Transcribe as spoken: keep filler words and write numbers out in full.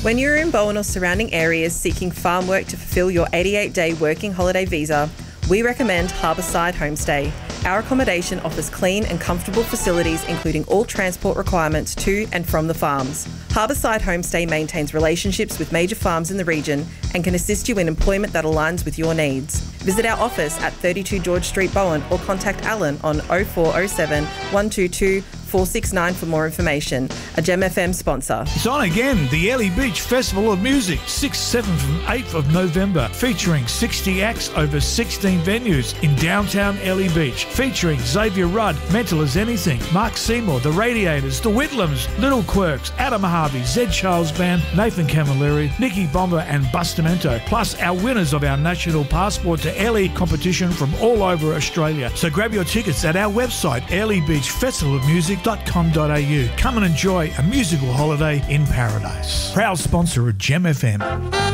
When you're in Bowen or surrounding areas seeking farm work to fulfil your eighty-eight day working holiday visa, we recommend Harbourside Homestay. Our accommodation offers clean and comfortable facilities, including all transport requirements to and from the farms. Harbourside Homestay maintains relationships with major farms in the region and can assist you in employment that aligns with your needs. Visit our office at thirty-two George Street, Bowen, or contact Alan on oh four oh seven, one two two, four six nine for more information. A Gem F M sponsor. It's on again, the Airlie Beach Festival of Music, sixth, seventh and eighth of November, featuring sixty acts over sixteen venues in downtown Airlie Beach, featuring Xavier Rudd, Mental as Anything, Mark Seymour, The Radiators, The Whitlams, Little Quirks, Adam Harvey, Zed Charles Band, Nathan Camilleri, Nicky Bomber and Bustamento, plus our winners of our National Passport to Airlie competition from all over Australia. So grab your tickets at our website, airlie beach festival of music dot com dot a u. Come and enjoy a musical holiday in paradise. Proud sponsor of Gem F M.